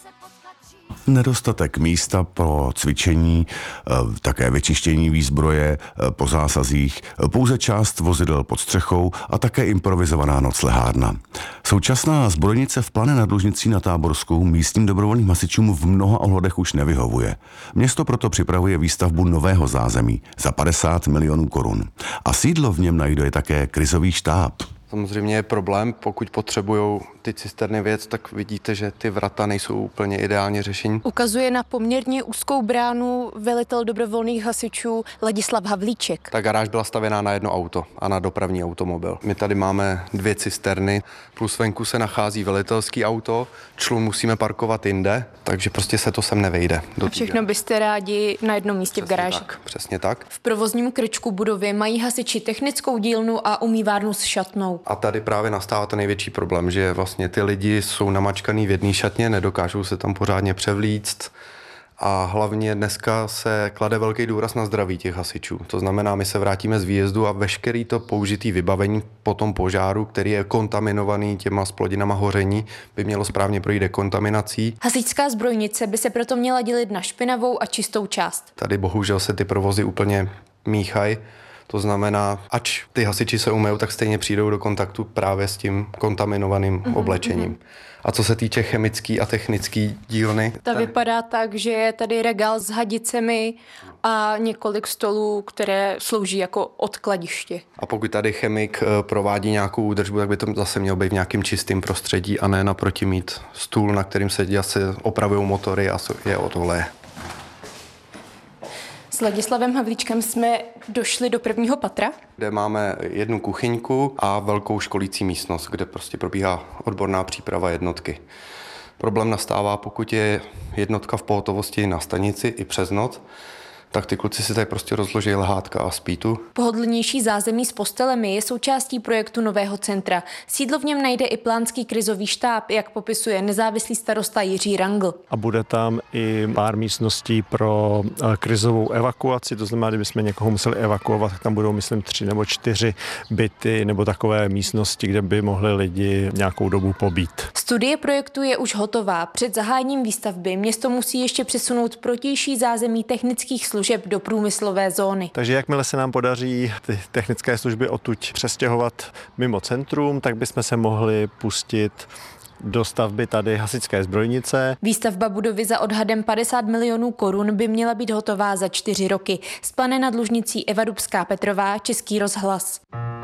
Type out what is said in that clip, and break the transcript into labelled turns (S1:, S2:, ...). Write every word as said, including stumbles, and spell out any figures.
S1: Nedostatek místa pro cvičení, také vyčištění výzbroje po zásazích, pouze část vozidel pod střechou a také improvizovaná noclehárna. Současná zbrojnice v Plané nad Lužnicí na Táborsku místním dobrovolným hasičům v mnoha ohledech už nevyhovuje. Město proto připravuje výstavbu nového zázemí za padesát milionů korun. A sídlo v něm najde také krizový štáb.
S2: Samozřejmě je problém, pokud potřebují ty cisterny věc, tak vidíte, že ty vrata nejsou úplně ideálně řešení.
S3: Ukazuje na poměrně úzkou bránu velitel dobrovolných hasičů Ladislav Havlíček.
S2: Ta garáž byla stavěná na jedno auto a na dopravní automobil. My tady máme dvě cisterny, plus venku se nachází velitelský auto, člun musíme parkovat jinde, takže prostě se to sem nevejde.
S3: A všechno byste rádi na jednom místě
S2: Přesně
S3: v garáži.
S2: Tak, přesně tak.
S3: V provozním krčku budovy mají hasiči technickou dílnu a umývárnu s šatnou.
S2: A tady právě nastává ten největší problém, že vlastně ty lidi jsou namačkaný v jedné šatně, nedokážou se tam pořádně převlíct a hlavně dneska se klade velký důraz na zdraví těch hasičů. To znamená, my se vrátíme z výjezdu a veškerý to použitý vybavení po tom požáru, který je kontaminovaný těma splodinama hoření, by mělo správně projít dekontaminací.
S3: Hasičská zbrojnice by se proto měla dělit na špinavou a čistou část.
S2: Tady bohužel se ty provozy úplně míchají. To znamená, ač ty hasiči se umyjou, tak stejně přijdou do kontaktu právě s tím kontaminovaným mm-hmm, oblečením. Mm-hmm. A co se týče chemické a technické dílny?
S3: Ta tady vypadá tak, že je tady regál s hadicemi a několik stolů, které slouží jako odkladiště.
S2: A pokud tady chemik provádí nějakou údržbu, tak by to zase mělo být v nějakým čistým prostředí a ne naproti mít stůl, na kterým se zase opravují motory a je od oleje.
S3: S Ladislavem Havlíčkem jsme došli do prvního patra,
S2: kde máme jednu kuchyňku a velkou školící místnost, kde prostě probíhá odborná příprava jednotky. Problém nastává, pokud je jednotka v pohotovosti na stanici i přes noc, tak ty kluci si tady prostě rozloží lehátka a spí tu.
S3: Pohodlnější zázemí s postelemi je součástí projektu nového centra. Sídlo v něm najde i plánský krizový štáb, jak popisuje nezávislý starosta Jiří Rangl.
S4: A bude tam i pár místností pro krizovou evakuaci, to znamená, kdybychom někoho museli evakuovat, tak tam budou, myslím, tři nebo čtyři byty nebo takové místnosti, kde by mohli lidi nějakou dobu pobít.
S3: Studie projektu je už hotová. Před zahájením výstavby město musí ještě přesunout protější zázemí technických služeb do průmyslové zóny.
S4: Takže jakmile se nám podaří ty technické služby odtud přestěhovat mimo centrum, tak bychom se mohli pustit do stavby tady hasičské zbrojnice.
S3: Výstavba budovy za odhadem padesát milionů korun by měla být hotová za čtyři roky. Z Plané nad Lužnicí Eva Dubská Petrová, Český rozhlas.